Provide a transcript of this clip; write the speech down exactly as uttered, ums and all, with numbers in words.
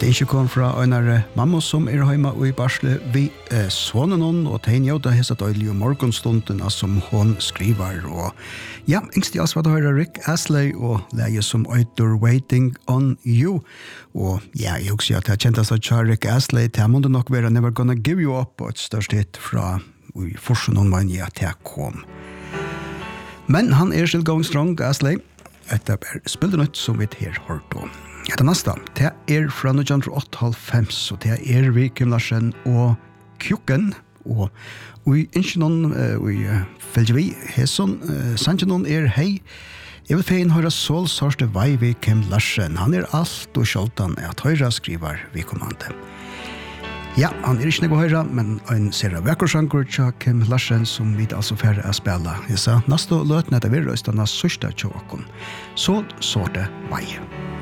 Hette ikke kom fra en mamma som er hjemme i Barsle vi eh, sonen hon og tegner jo da hese døylig og morgenstunden som hon skriver og ja, yngst i oss var det høyre Rick Astley og leie som øyder Waiting on You og ja, jeg husker at jeg kjente at jeg Rick Astley til måtte nok være Never Gonna Give You Up og et størst hit fra i forsen hon var ja, til jeg kom men han er still going strong Astley etter er spillet nytt som vi her hørt om. Ja, det neste, det er fra nitten åttaoghalvfems, og det er vi Kim Larsen og Kjukken, og vi ønsker noen, vi følger vi, Hesson, sannsyn noen er hei, jeg vil feien høre Sol Sørste Vei vi Kim Larsen, han er alt og skjoldan at høyre skriver vi kommande. Ja, han er ikke noe høyre, men han ser av vekkorsanker til Kim Larsen som vi altså færre å spille. Jeg sa, neste løtene er det vi røstene sørste til åkken. Sol Sørste Vei.